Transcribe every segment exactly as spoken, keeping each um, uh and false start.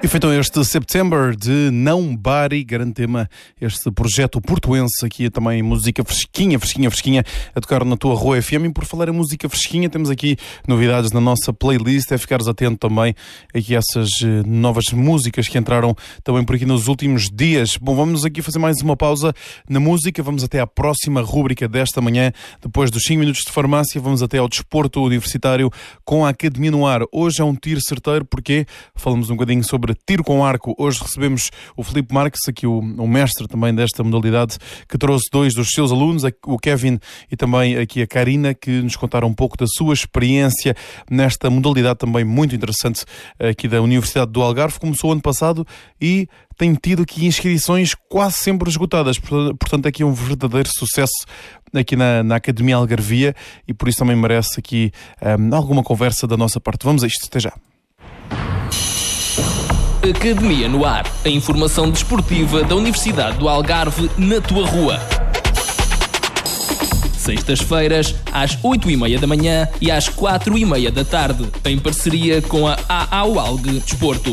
E foi então este September de Não Bari, grande tema, este projeto portuense, aqui também música fresquinha, fresquinha, fresquinha, a tocar na tua Rua F M. E por falar em música fresquinha, temos aqui novidades na nossa playlist, é ficares atento também aqui a essas novas músicas que entraram também por aqui nos últimos dias. Bom, vamos aqui fazer mais uma pausa na música, vamos até à próxima rúbrica desta manhã, depois dos cinco minutos de farmácia, vamos até ao desporto universitário com a Academia no Ar. Hoje é um tiro certeiro, porque falamos um bocadinho sobre tiro com arco. Hoje recebemos o Filipe Marques, aqui o, o mestre também desta modalidade, que trouxe dois dos seus alunos, o Kevin e também aqui a Karina, que nos contaram um pouco da sua experiência nesta modalidade também muito interessante aqui da Universidade do Algarve. Começou ano passado e tem tido aqui inscrições quase sempre esgotadas, portanto aqui um verdadeiro sucesso aqui na, na Academia Algarvia, e por isso também merece aqui um, alguma conversa da nossa parte. Vamos a isto, até já. Academia no Ar, a informação desportiva da Universidade do Algarve na tua rua. Sextas-feiras, às oito e meia da manhã e às quatro e meia da tarde, em parceria com a A A U A L G Desporto.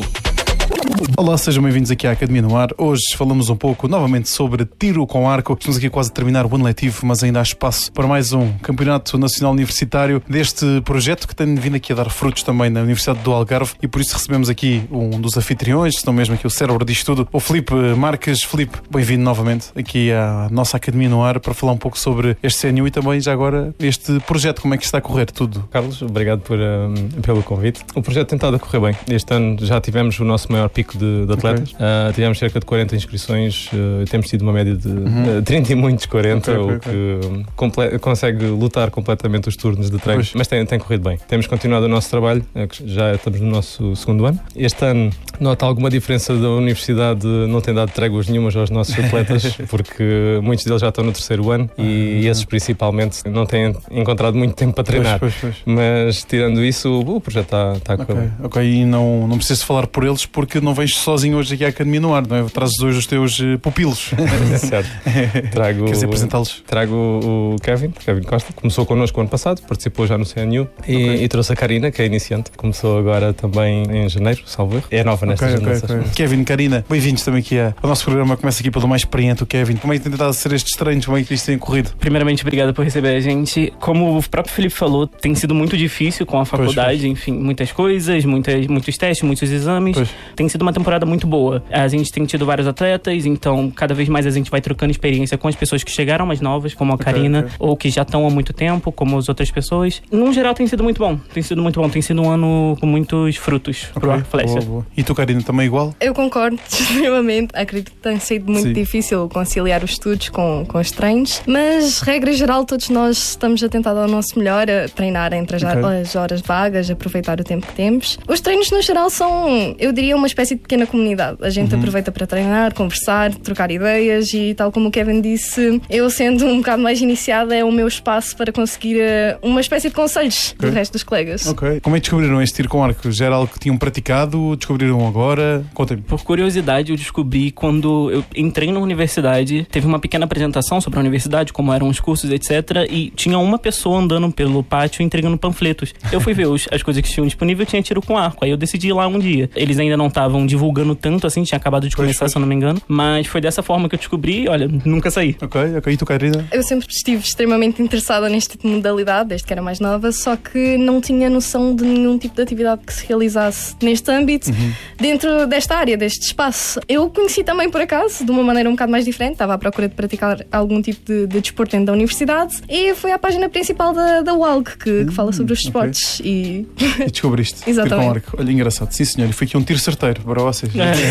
Olá, sejam bem-vindos aqui à Academia no Ar. Hoje falamos um pouco novamente sobre tiro com arco. Estamos aqui quase a terminar o ano letivo, mas ainda há espaço para mais um Campeonato Nacional Universitário deste projeto que tem vindo aqui a dar frutos também na Universidade do Algarve, e por isso recebemos aqui um dos anfitriões, estão mesmo aqui o cérebro disto tudo, o Filipe Marques. Filipe, bem-vindo novamente aqui à nossa Academia no Ar para falar um pouco sobre este C N U e também já agora este projeto, como é que está a correr tudo? Carlos, obrigado por, um, pelo convite. O projeto tem estado a correr bem. Este ano já tivemos o nosso maior pico de, de atletas. Okay. Uh, tivemos cerca de quarenta inscrições, uh, temos tido uma média de uhum. uh, trinta e muitos quarenta, okay, okay, o que okay. comple- consegue lutar completamente os turnos de treino, mas tem, tem corrido bem. Temos continuado o nosso trabalho, uh, já estamos no nosso segundo ano. Este ano nota alguma diferença da universidade, não tem dado tréguas nenhumas aos nossos atletas, porque muitos deles já estão no terceiro ano e uhum. esses principalmente não têm encontrado muito tempo para treinar. Pois, pois, pois. Mas tirando isso, o projeto está, está a correr okay. bem. Ok, e não, não preciso falar por eles, porque não vens sozinho hoje aqui à Academia no Ar, não é? Trazes hoje os teus uh, pupilos. É certo. Trago, Queres apresentá-los? Trago o Kevin, Kevin Costa, começou connosco ano passado, participou já no C N U, e, okay. e trouxe a Karina, que é iniciante, começou agora também em janeiro, salvo erro. É nova nesta okay, geração. Okay, okay. Kevin, Karina, bem-vindos também aqui ao nosso programa. Começa aqui pelo mais experiente, o Kevin. Como é que tem tentado ser estes treinos? Como é que isto tem corrido? Primeiramente, obrigado por receber a gente. Como o próprio Filipe falou, tem sido muito difícil com a faculdade, pois, pois. enfim, muitas coisas, muitas, muitos testes, muitos exames. Pois. Tem sido uma temporada muito boa. A gente tem tido vários atletas, então cada vez mais a gente vai trocando experiência com as pessoas que chegaram mais novas, como a okay, Karina, okay. ou que já estão há muito tempo, como as outras pessoas. No geral tem sido muito bom, tem sido muito bom, tem sido um ano com muitos frutos okay, para a Flecha. Boa, boa. E tu, Karina, também igual? Eu concordo extremamente, acredito que tem sido muito Sim. difícil conciliar os estudos com, com os treinos, mas regra geral todos nós estamos a tentar dar o nosso melhor, a treinar entre as, okay. as horas vagas, aproveitar o tempo que temos. Os treinos no geral são, eu diria, uma espécie de pequena comunidade. A gente uhum. aproveita para treinar, conversar, trocar ideias e, tal como o Kevin disse, eu sendo um bocado mais iniciada, é o meu espaço para conseguir uh, uma espécie de conselhos okay. do resto dos colegas. Ok. Como é que descobriram este tiro com arco? Já era algo que tinham praticado? Descobriram agora? Contem-me. Por curiosidade, eu descobri quando eu entrei na universidade, teve uma pequena apresentação sobre a universidade, como eram os cursos, etcétera. E tinha uma pessoa andando pelo pátio entregando panfletos. Eu fui ver os, as coisas que tinham disponível, tinha tiro com arco. Aí eu decidi ir lá um dia. Eles ainda não estavam divulgando tanto assim, tinha acabado de começar, se eu não me engano, mas foi dessa forma que eu descobri, olha, nunca saí. Ok, ok. E tu, Karina? Eu sempre estive extremamente interessada neste tipo de modalidade, desde que era mais nova, só que não tinha noção de nenhum tipo de atividade que se realizasse neste âmbito, uhum. dentro desta área, deste espaço. Eu conheci também, por acaso, de uma maneira um bocado mais diferente, estava à procura de praticar algum tipo de, de desporto dentro da universidade, e foi à página principal da, da U A L G, que, que fala sobre os esportes. Okay. E... e descobriste. Exatamente. Tiro com arco. Olha, engraçado. Sim, senhor. E foi aqui um tiro certeiro para vocês.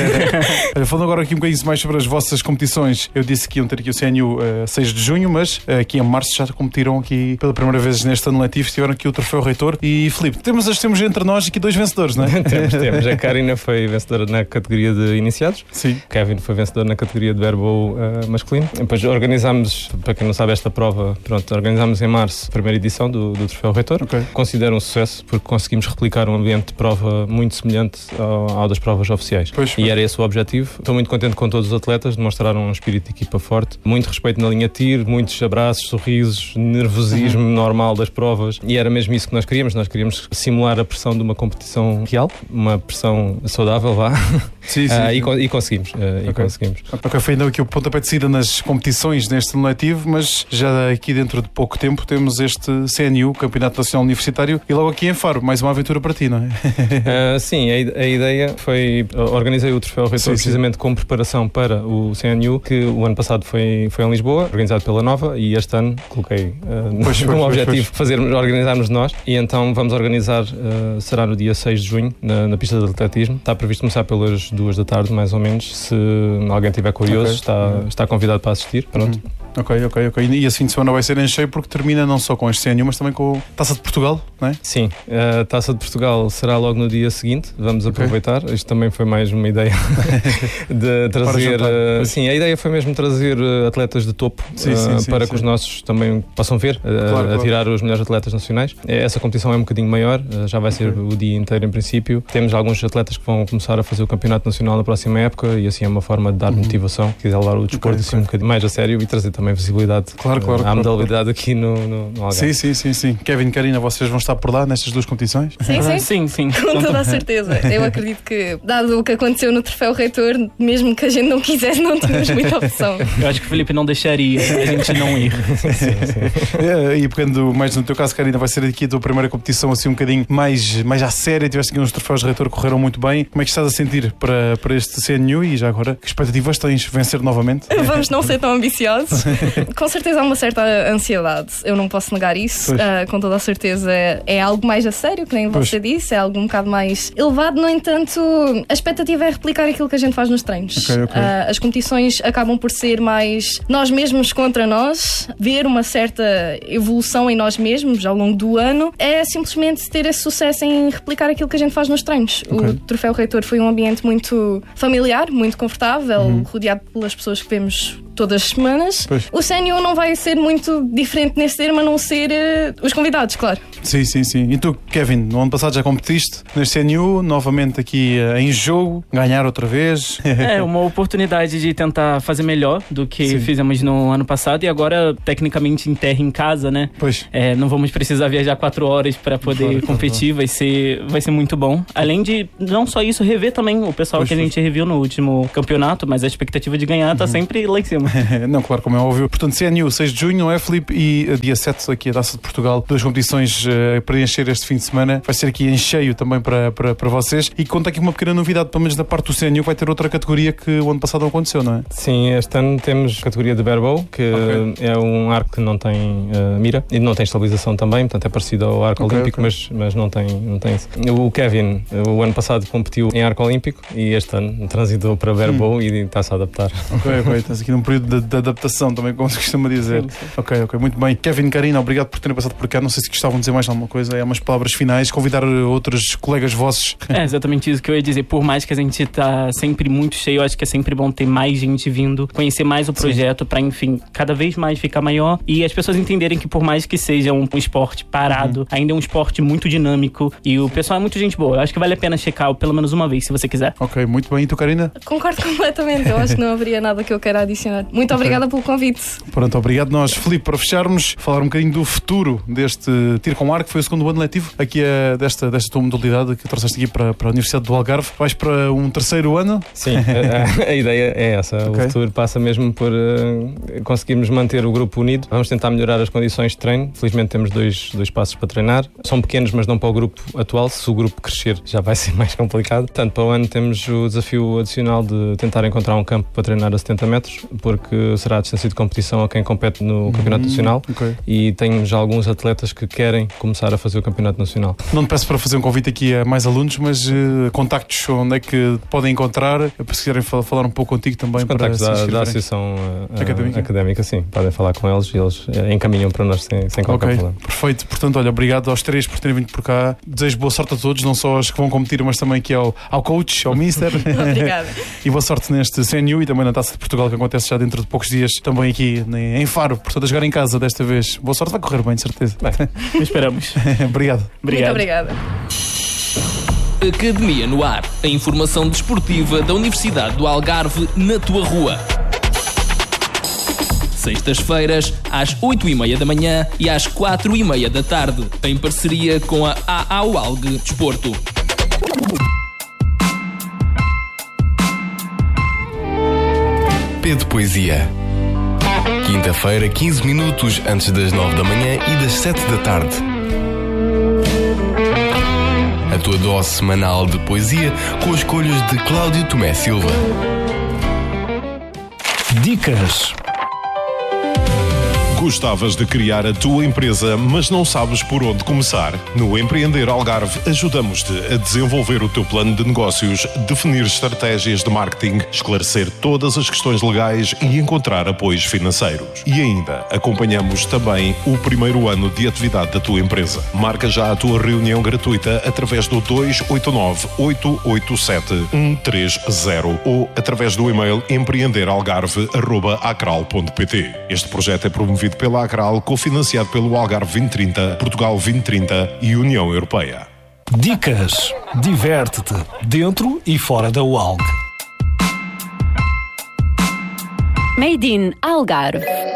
Olha, falando agora aqui um bocadinho mais sobre as vossas competições, eu disse que iam ter aqui o C N U uh, seis de junho, mas uh, aqui em março já competiram aqui pela primeira vez neste ano letivo, tiveram aqui o Troféu Reitor. E Filipe, temos, temos entre nós aqui dois vencedores, não é? temos, temos. A Karina foi vencedora na categoria de iniciados. Sim. Kevin foi vencedor na categoria de verbo uh, masculino. Depois organizámos, para quem não sabe esta prova, pronto, organizámos em março a primeira edição do, do Troféu Reitor. Okay. Considero um sucesso porque conseguimos replicar um ambiente de prova muito semelhante ao, ao das provas provas oficiais. Pois, e era esse o objetivo. Estou muito contente com todos os atletas, demonstraram um espírito de equipa forte, muito respeito na linha de tiro, muitos abraços, sorrisos, nervosismo uhum. normal das provas, e era mesmo isso que nós queríamos. Nós queríamos simular a pressão de uma competição real, uma pressão saudável, vá. Sim, sim, uh, sim. E, e conseguimos. Uh, okay. e conseguimos. Ok, foi ainda aqui o pontapé de saída nas competições neste ano letivo, mas já aqui dentro de pouco tempo temos este C N U, Campeonato Nacional Universitário, e logo aqui em Faro, mais uma aventura para ti, não é? uh, sim, a, a ideia foi, organizei o Troféu Reitor sim, precisamente sim. com preparação para o C N U, que o ano passado foi, foi em Lisboa, organizado pela Nova, e este ano coloquei uh, pois, como pois, objetivo pois. fazer, organizarmos nós, e então vamos organizar, uh, será no dia seis de junho, na, na pista de atletismo. Está previsto começar pelas duas da tarde, mais ou menos. Se alguém estiver curioso, okay. está, uhum. está convidado para assistir. Pronto. Uhum. Ok, ok, ok. E esse fim de semana vai ser em cheio porque termina não só com este C N U, mas também com a Taça de Portugal, não é? Sim, a Taça de Portugal será logo no dia seguinte. Vamos okay. aproveitar. Isto também foi mais uma ideia de trazer. Uh, sim, a ideia foi mesmo trazer atletas de topo sim, uh, sim, sim, para sim. que os nossos também possam ver, uh, claro, claro. a tirar os melhores atletas nacionais. Essa competição é um bocadinho maior, uh, já vai ser okay. o dia inteiro em princípio. Temos alguns atletas que vão começar a fazer o Campeonato Nacional na próxima época e assim é uma forma de dar uhum. motivação, quiser levar o desporto okay, assim, okay. um bocadinho mais a sério e trazer também visibilidade. Claro, claro. Há claro, modalidade claro. aqui no, no, no Algarve. Sim, sim, sim, sim. Kevin e Karina, vocês vão estar por lá nestas duas competições? Sim, sim. sim, sim. Com toda a certeza. Eu acredito que, dado o que aconteceu no Troféu Reitor, mesmo que a gente não quisesse, não tínhamos muita opção. Eu acho que o Filipe não deixaria a gente não ir. Sim, sim. É, e pegando mais no teu caso, Karina, vai ser aqui a tua primeira competição assim um bocadinho mais, mais à séria. Tiveste aqui uns Troféus Reitor que correram muito bem. Como é que estás a sentir para, para este C N U e já agora, que expectativas tens? Vencer novamente? Vamos não ser tão ambiciosos. Com certeza há uma certa ansiedade, eu não posso negar isso. Uh, com toda a certeza é algo mais a sério, que nem pois. você disse, é algo um bocado mais elevado. No entanto, a expectativa é replicar aquilo que a gente faz nos treinos. Okay, okay. Uh, as competições acabam por ser mais nós mesmos contra nós, ver uma certa evolução em nós mesmos ao longo do ano. É simplesmente ter esse sucesso em replicar aquilo que a gente faz nos treinos. Okay. O Troféu Reitor foi um ambiente muito familiar, muito confortável, uhum. rodeado pelas pessoas que vemos todas as semanas. Pois. O C N U não vai ser muito diferente nesse termo, a não ser uh, os convidados, claro. Sim, sim, sim. E tu, Kevin, no ano passado já competiste neste C N U, novamente aqui uh, em jogo, ganhar outra vez. É, uma oportunidade de tentar fazer melhor do que sim. fizemos no ano passado e agora, tecnicamente, em terra, em casa, né? Pois. É, não vamos precisar viajar quatro horas para poder claro, competir, claro. vai ser, vai ser muito bom. Além de, não só isso, rever também o pessoal pois, que a gente pois. reviu no último campeonato, mas a expectativa de ganhar tá uhum. sempre lá em cima. Não, claro, como é óbvio. Portanto, C N U, seis de junho, não é, Filipe? E dia sete aqui a Taça de Portugal. Duas competições uh, para encher este fim de semana. Vai ser aqui em cheio também para, para, para vocês. E conta aqui uma pequena novidade, pelo menos da parte do C N U, vai ter outra categoria que o ano passado não aconteceu, não é? Sim, este ano temos a categoria de barebow, que okay. é um arco que não tem uh, mira e não tem estabilização também, portanto é parecido ao arco okay, olímpico, okay. Mas, mas não tem, não tem isso. O Kevin, o ano passado competiu em arco olímpico e este ano transitou para barebow hum. e está-se a adaptar. Ok, ok. Estás aqui num período de, de adaptação também, como se costuma dizer. Sim, sim. Ok, ok, muito bem. Kevin, Karina, obrigado por terem passado por cá. Não sei se gostavam de dizer mais alguma coisa, é umas palavras finais, convidar outros colegas vossos. É exatamente isso que eu ia dizer. Por mais que a gente tá sempre muito cheio, eu acho que é sempre bom ter mais gente vindo, conhecer mais o projeto para, enfim, cada vez mais ficar maior e as pessoas entenderem que por mais que seja um, um esporte parado, uhum. ainda é um esporte muito dinâmico e o pessoal é muito gente boa. Eu acho que vale a pena checar pelo menos uma vez, se você quiser. Ok, muito bem. E tu, Karina? Concordo completamente. Eu acho que não haveria nada que eu queira adicionar. Muito okay. obrigada pelo convite. Pronto, obrigado nós. Filipe, para fecharmos, falar um bocadinho do futuro deste tiro com arco, que foi o segundo ano letivo aqui é desta, desta tua modalidade que trouxeste aqui para, para a Universidade do Algarve. Vais para um terceiro ano? Sim, a, a ideia é essa. Okay. O futuro passa mesmo por uh, conseguirmos manter o grupo unido. Vamos tentar melhorar as condições de treino. Felizmente temos dois, dois passos para treinar. São pequenos, mas não para o grupo atual. Se o grupo crescer, já vai ser mais complicado. Portanto, para o ano temos o desafio adicional de tentar encontrar um campo para treinar a setenta metros, porque será a distância de competição a quem compete no uhum. Campeonato Nacional. Okay. E tenho já alguns atletas que querem começar a fazer o Campeonato Nacional. Não te peço para fazer um convite aqui a mais alunos, mas uh, contactos onde é que podem encontrar, se quiserem falar um pouco contigo também. Os contactos para da, da Associação uh, académica. académica, sim, podem falar com eles e eles uh, encaminham para nós sem, sem qualquer okay. problema. Perfeito, portanto, olha, obrigado aos três por terem vindo por cá. Desejo boa sorte a todos, não só aos que vão competir, mas também aqui ao, ao coach, ao mister. Obrigada. E boa sorte neste C N U e também na Taça de Portugal, que acontece já dentro de poucos dias, também aqui em Faro, portanto a jogar em casa desta vez. Boa sorte, vai correr bem, de certeza. Bem, esperamos. Obrigado. Obrigado. Muito obrigada. Academia no Ar. A informação desportiva da Universidade do Algarve na tua rua. Sextas-feiras, às oito e meia da manhã e às quatro e meia da tarde, em parceria com a A A U A L G Desporto. P de Poesia. Quinta-feira, quinze minutos antes das nove da manhã e das sete da tarde. A tua dose semanal de poesia com escolhas de Cláudio Tomé Silva. Dicas. Gostavas de criar a tua empresa, mas não sabes por onde começar? No Empreender Algarve ajudamos-te a desenvolver o teu plano de negócios, definir estratégias de marketing, esclarecer todas as questões legais e encontrar apoios financeiros. E ainda acompanhamos também o primeiro ano de atividade da tua empresa. Marca já a tua reunião gratuita através do dois oito nove, oito oito sete, um três zero ou através do e-mail empreenderalgarve arroba acral ponto pt. Este projeto é promovido pela Acral, cofinanciado pelo Algarve vinte trinta, Portugal vinte trinta e União Europeia. Dicas. Diverte-te dentro e fora da U A L G. Made in Algarve.